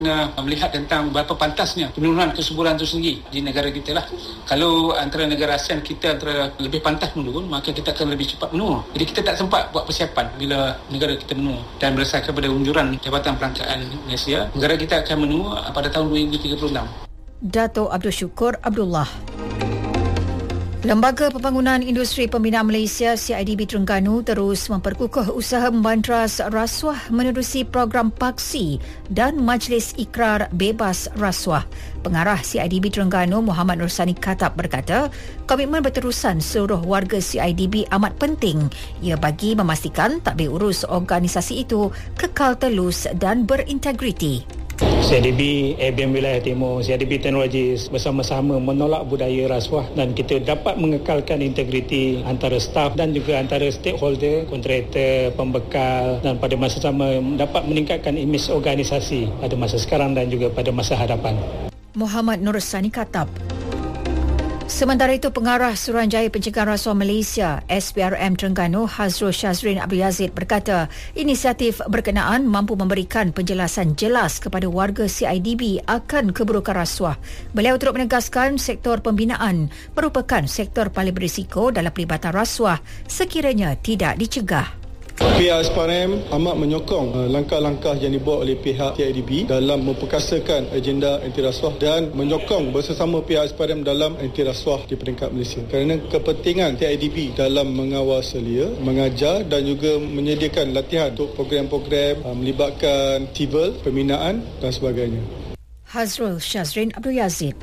melihat tentang berapa pantasnya penurunan kesuburan itu sendiri di negara kita lah. Kalau antara negara ASEAN kita antara lebih pantas menurun, maka kita akan lebih cepat menurun. Jadi kita tak sempat buat persiapan bila negara kita menurun. Dan berdasarkan pada unjuran Jabatan Perangkaan Malaysia, negara kita akan menurun pada tahun 2036. Dato' Abdul Syukur Abdullah. Lembaga Pembangunan Industri Pembinaan Malaysia CIDB Terengganu terus memperkukuh usaha membantras rasuah menerusi program Paksi dan Majlis Ikrar Bebas Rasuah. Pengarah CIDB Terengganu Muhammad Nursani Khattab berkata, komitmen berterusan seluruh warga CIDB amat penting. Ia bagi memastikan tadbir urus organisasi itu kekal telus dan berintegriti. CIDB ABM Wilayah Timur, CIDB Teknologis bersama-sama menolak budaya rasuah dan kita dapat mengekalkan integriti antara staf dan juga antara stakeholder, kontraktor, pembekal dan pada masa sama dapat meningkatkan imej organisasi pada masa sekarang dan juga pada masa hadapan. Muhammad Nursani Khattab. Sementara itu, Pengarah Suruhanjaya Pencegahan Rasuah Malaysia SPRM Terengganu Hazrul Shazrin Abdul Yazid berkata, inisiatif berkenaan mampu memberikan penjelasan jelas kepada warga CIDB akan keburukan rasuah. Beliau turut menegaskan sektor pembinaan merupakan sektor paling berisiko dalam pelibatan rasuah sekiranya tidak dicegah. Pihak SPRM amat menyokong langkah-langkah yang dibuat oleh pihak CIDB dalam memperkasakan agenda anti rasuah dan menyokong bersama pihak SPRM dalam anti rasuah di peringkat Malaysia. Kerana kepentingan CIDB dalam mengawal selia, mengajar dan juga menyediakan latihan untuk program-program melibatkan civil, pembinaan dan sebagainya. Hazrul Shazrin Abdul Yazid.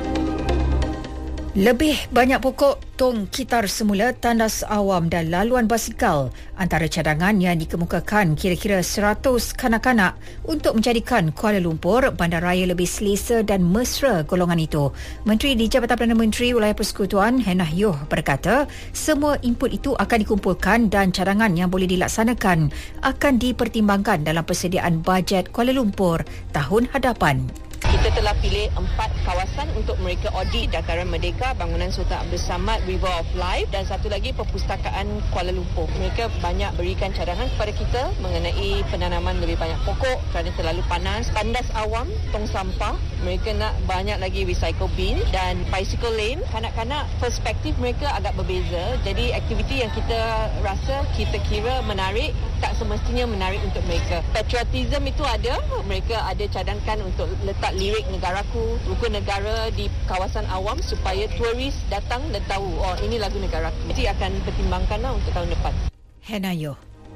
Lebih banyak pokok, tong kitar semula, tandas awam dan laluan basikal antara cadangan yang dikemukakan kira-kira 100 kanak-kanak untuk menjadikan Kuala Lumpur bandaraya lebih selesa dan mesra golongan itu. Menteri di Jabatan Perdana Menteri Wilayah Persekutuan Hannah Yeoh berkata, semua input itu akan dikumpulkan dan cadangan yang boleh dilaksanakan akan dipertimbangkan dalam persediaan bajet Kuala Lumpur tahun hadapan. Kita telah pilih 4 kawasan untuk mereka audit: Dataran Merdeka, Bangunan Sultan Abdul Samad, River of Life dan satu lagi Perpustakaan Kuala Lumpur. Mereka banyak berikan cadangan kepada kita mengenai penanaman lebih banyak pokok kerana terlalu panas. Tandas awam, tong sampah, mereka nak banyak lagi recycle bin dan bicycle lane. Kanak-kanak perspektif mereka agak berbeza. Jadi aktiviti yang kita rasa kita kira menarik tak semestinya menarik untuk mereka. Patriotism itu ada, mereka ada cadangkan untuk letak lirik negaraku, rukun negara di kawasan awam supaya turis datang dan tahu, oh ini lagu negaraku. Jadi akan pertimbangkanlah untuk tahun depan. Henayo.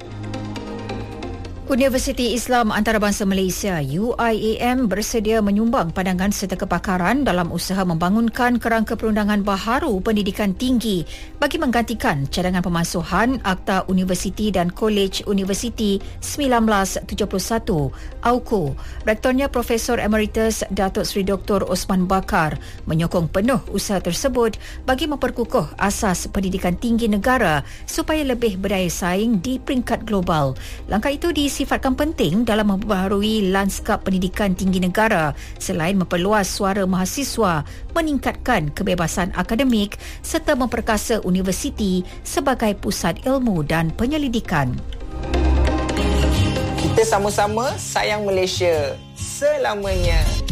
Universiti Islam Antarabangsa Malaysia UIAM bersedia menyumbang pandangan serta kepakaran dalam usaha membangunkan kerangka perundangan baharu pendidikan tinggi bagi menggantikan cadangan pemansuhan Akta Universiti dan Kolej Universiti 1971 AUKO. Rektornya Profesor Emeritus Datuk Seri Dr. Osman Bakar menyokong penuh usaha tersebut bagi memperkukuh asas pendidikan tinggi negara supaya lebih berdaya saing di peringkat global. Langkah itu sifatkan penting dalam memperbaharui lanskap pendidikan tinggi negara selain memperluas suara mahasiswa, meningkatkan kebebasan akademik serta memperkasa universiti sebagai pusat ilmu dan penyelidikan. Kita sama-sama sayang Malaysia selamanya.